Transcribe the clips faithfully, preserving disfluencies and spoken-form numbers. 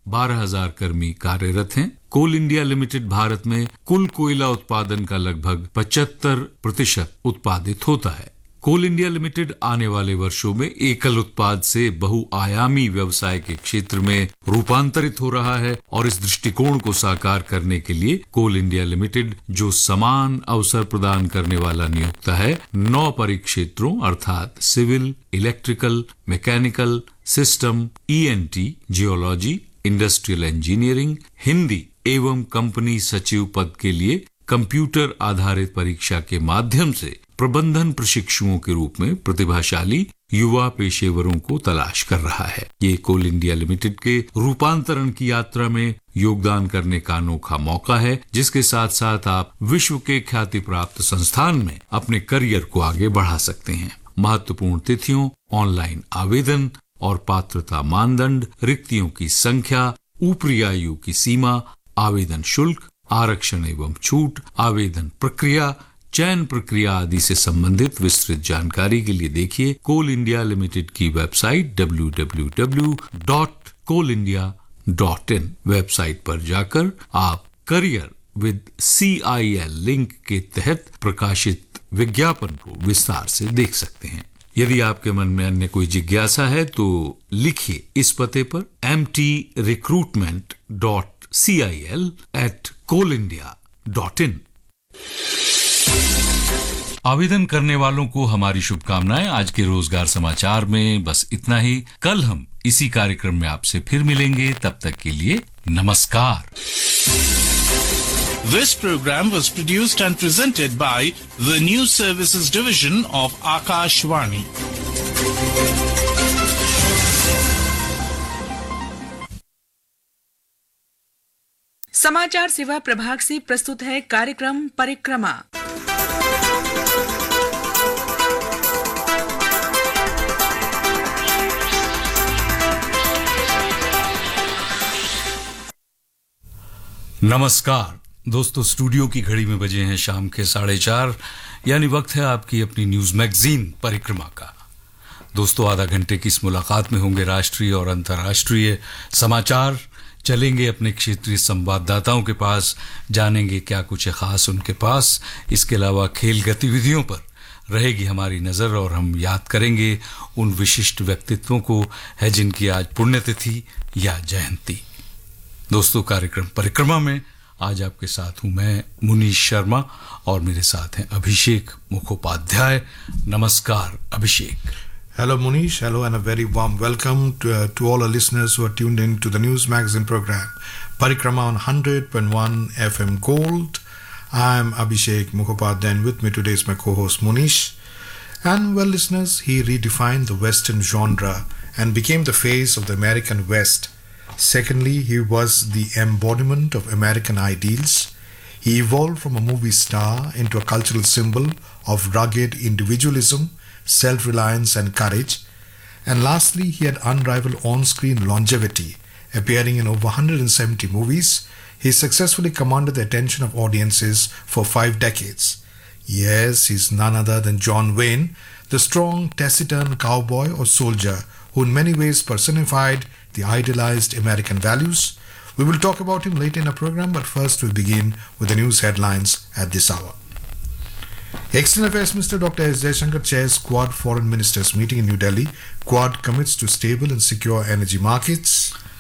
बारह हज़ार कर्मी कार्यरत हैं। कोल इंडिया लिमिटेड भारत में कुल कोयला उत्पादन का लगभग पचहत्तर प्रतिशत उत्पादित होता है। कोल इंडिया लिमिटेड आने वाले वर्षों में एकल उत्पाद से बहुआयामी व्यवसाय के क्षेत्र में रूपांतरित हो रहा है और इस दृष्टिकोण को साकार करने के लिए कोल इंडिया लिमिटेड जो समान अवसर प्रदान करने वाला नियोक्ता है, नौ परिक्षेत्रों अर्थात civil, electrical, mechanical, system, ENT, geology, industrial engineering, Hindi एवं कंपनी सचिव पद के लिए कंप्यूटर आधारित परीक्षा के माध्यम से प्रबंधन प्रशिक्षुओं के रूप में प्रतिभाशाली युवा पेशेवरों को तलाश कर रहा है। ये कोल इंडिया लिमिटेड के रूपांतरण की यात्रा में योगदान करने का अनोखा मौका है, जिसके साथ साथ आप विश्व के ख्याति प्राप्त संस्थान में अपने करियर को आगे बढ़ा सकते हैं। महत्वपूर्ण तिथियों, ऑनलाइन आवेदन और पात्रता मानदंड, रिक्तियों की संख्या, ऊपरी आयु की सीमा, आवेदन शुल्क, आरक्षण एवं छूट, आवेदन प्रक्रिया, चयन प्रक्रिया आदि से संबंधित विस्तृत जानकारी के लिए देखिए कोल इंडिया लिमिटेड की website W W W dot coal India dot in. Website पर जाकर आप career with C I L link के तहत प्रकाशित विज्ञापन को विस्तार से देख सकते हैं। यदि आपके मन में अन्य कोई जिज्ञासा है तो लिखिए इस पते पर M T recruitment dot C I L eight coal India dot in. आवेदन करने वालों को हमारी शुभकामनाएं। आज के रोजगार समाचार में बस इतना ही। कल हम इसी कार्यक्रम में आपसे फिर मिलेंगे, तब तक के लिए नमस्कार। This program was produced and presented by the News Services Division of Akashvani. समाचार सेवा प्रभाग से प्रस्तुत है कार्यक्रम परिक्रमा। नमस्कार दोस्तों, स्टूडियो की घड़ी में बजे हैं शाम के साढ़े चार, यानी वक्त है आपकी अपनी न्यूज मैगजीन परिक्रमा का। दोस्तों, आधा घंटे की इस मुलाकात में होंगे राष्ट्रीय और अंतर्राष्ट्रीय समाचार, चलेंगे अपने क्षेत्रीय संवाददाताओं के पास, जानेंगे क्या कुछ है खास उनके पास। इसके अलावा खेल गतिविधियों पर रहेगी हमारी नजर और हम याद करेंगे उन विशिष्ट व्यक्तित्वों को है जिनकी आज पुण्यतिथि या जयंती। दोस्तों, कार्यक्रम परिक्रमा में आज आपके साथ हूं मैं मुनीश शर्मा और मेरे साथ हैं अभिषेक मुखोपाध्याय। नमस्कार अभिषेक। Hello Munish, hello and a very warm welcome to, uh, to all our listeners who are tuned in to the news magazine program Parikrama on one hundred point one F M Gold. I am Abhishek Mukhopadhyay and with me today is my co-host Munish. And well listeners, he redefined the Western genre and became the face of the American West. Secondly, he was the embodiment of American ideals. He evolved from a movie star into a cultural symbol of rugged individualism, self-reliance and courage. And lastly, he had unrivaled on-screen longevity, appearing in over one hundred seventy movies. He successfully commanded the attention of audiences for five decades. Yes, he's none other than John Wayne, the strong, taciturn cowboy or soldier who in many ways personified the idealized American values. We will talk about him later in our program, but first we'll begin with the news headlines at this hour. External Affairs Minister Doctor S. Jaishankar chairs Quad Foreign Ministers meeting in New Delhi. Quad commits to stable and secure energy markets.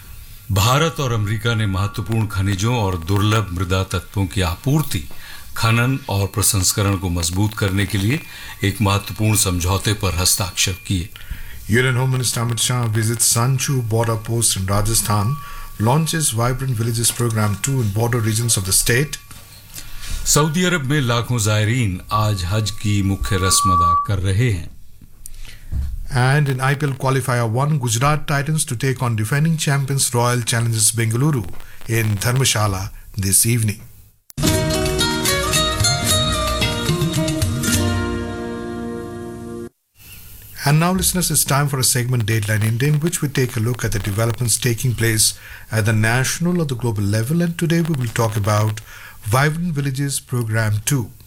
Bharat और America ने महत्वपूर्ण खनिजों और दुर्लभ मृदा तत्वों की आपूर्ति, खनन और प्रसंस्करण को मजबूत करने के लिए एक महत्वपूर्ण समझौते पर हस्ताक्षर किए। Union Home Minister Amit Shah visits Sanchu border post in Rajasthan, launches Vibrant Villages program two in border regions of the state. Saudi अरब में लाखों ज़ायरीन आज हज की मुख्य रस्म अदा कर रहे हैं। And in I P L Qualifier one, Gujarat Titans to take on defending champions Royal Challengers Bengaluru in Dharmshala this evening. And now, listeners, it's time for a segment Dateline India, in which we take a look at the developments taking place at the national or the global level. And today we will talk about Vibrant Villages Program two.